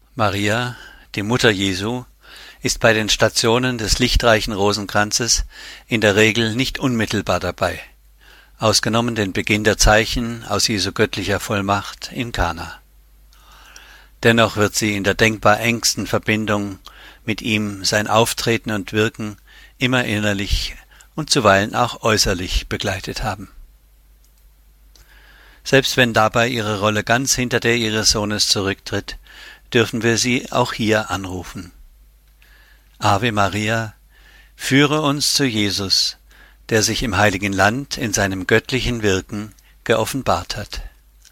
Maria, die Mutter Jesu, ist bei den Stationen des lichtreichen Rosenkranzes in der Regel nicht unmittelbar dabei, ausgenommen den Beginn der Zeichen aus Jesu göttlicher Vollmacht in Kana. Dennoch wird sie in der denkbar engsten Verbindung mit ihm sein Auftreten und Wirken immer innerlich und zuweilen auch äußerlich begleitet haben. Selbst wenn dabei ihre Rolle ganz hinter der ihres Sohnes zurücktritt, dürfen wir sie auch hier anrufen. Ave Maria, führe uns zu Jesus, der sich im Heiligen Land in seinem göttlichen Wirken geoffenbart hat.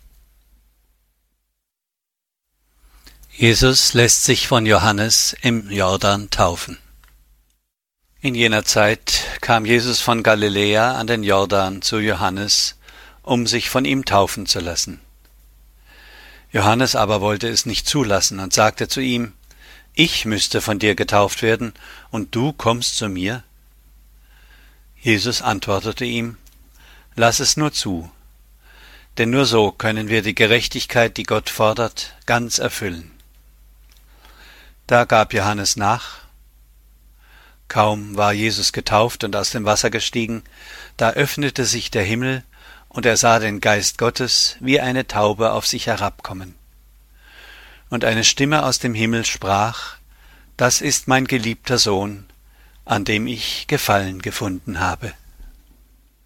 Jesus lässt sich von Johannes im Jordan taufen. In jener Zeit kam Jesus von Galiläa an den Jordan zu Johannes, um sich von ihm taufen zu lassen. Johannes aber wollte es nicht zulassen und sagte zu ihm: Ich müsste von dir getauft werden, und du kommst zu mir? Jesus antwortete ihm: Lass es nur zu, denn nur so können wir die Gerechtigkeit, die Gott fordert, ganz erfüllen. Da gab Johannes nach. Kaum war Jesus getauft und aus dem Wasser gestiegen, da öffnete sich der Himmel, und er sah den Geist Gottes wie eine Taube auf sich herabkommen. Und eine Stimme aus dem Himmel sprach: Das ist mein geliebter Sohn, an dem ich Gefallen gefunden habe.